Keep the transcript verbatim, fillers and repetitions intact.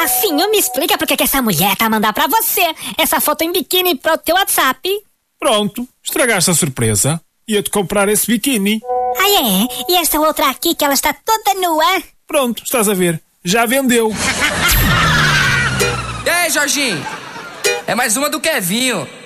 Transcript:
Rafinho, me explica por que que essa mulher tá a mandar pra você essa foto em biquíni pro teu WhatsApp. Pronto, estragaste a surpresa. Ia-te comprar esse biquíni. Ah, é? E esta outra aqui que ela está toda nua? Pronto, estás a ver. Já vendeu. E aí, Jorginho? É mais uma do Kevinho.